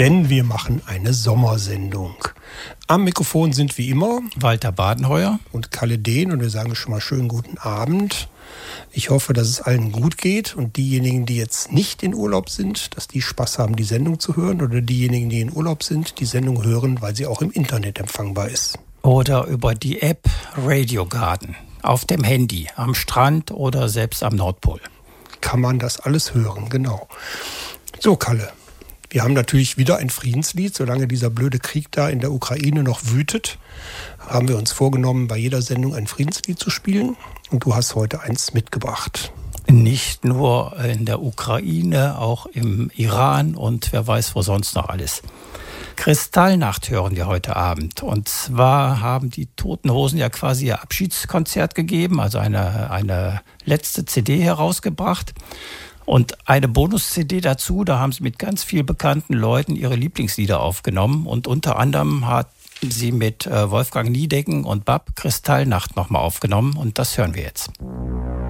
denn wir machen eine Sommersendung. Am Mikrofon sind wie immer Walter Badenheuer und Kalle Dehn und wir sagen schon mal schönen guten Abend. Ich hoffe, dass es allen gut geht und diejenigen, die jetzt nicht in Urlaub sind, dass die Spaß haben, die Sendung zu hören, oder diejenigen, die in Urlaub sind, die Sendung hören, weil sie auch im Internet empfangbar ist. Oder über die App Radio Garden, auf dem Handy, am Strand oder selbst am Nordpol. Kann man das alles hören, genau. So, Kalle, wir haben natürlich wieder ein Friedenslied. Solange dieser blöde Krieg da in der Ukraine noch wütet, haben wir uns vorgenommen, bei jeder Sendung ein Friedenslied zu spielen. Und du hast heute eins mitgebracht. Nicht nur in der Ukraine, auch im Iran und wer weiß wo sonst noch alles. Kristallnacht hören wir heute Abend. Und zwar haben die Toten Hosen ja quasi ihr Abschiedskonzert gegeben, also eine letzte CD herausgebracht. Und eine Bonus-CD dazu, da haben sie mit ganz vielen bekannten Leuten ihre Lieblingslieder aufgenommen. Und unter anderem hat sie mit Wolfgang Niedecken und Bab Kristallnacht nochmal aufgenommen. Und das hören wir jetzt.